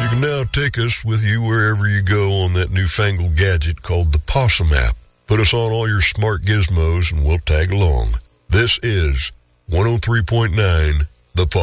can now take us with you wherever you go on that newfangled gadget called the Possum app. Put us on all your smart gizmos and we'll tag along. This is 103.9 The Possum.